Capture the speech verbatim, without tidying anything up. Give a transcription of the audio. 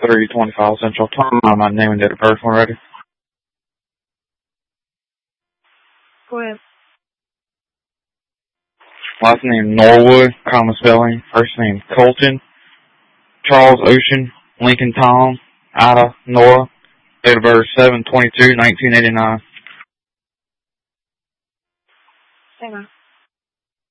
three twenty-five Central. Turn on my name and date of birth when ready. Go ahead. Last name Norwood, common spelling. First name Colton. Charles Ocean, Lincoln Tom, Ida Nora. Date of birth seven twenty-two nineteen eighty-nine. Hang on.